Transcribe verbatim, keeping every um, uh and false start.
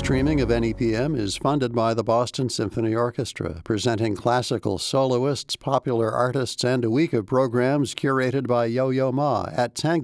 streaming of N E P M is funded by the Boston Symphony Orchestra, presenting classical soloists, popular artists, and a week of programs curated by Yo-Yo Ma at Tango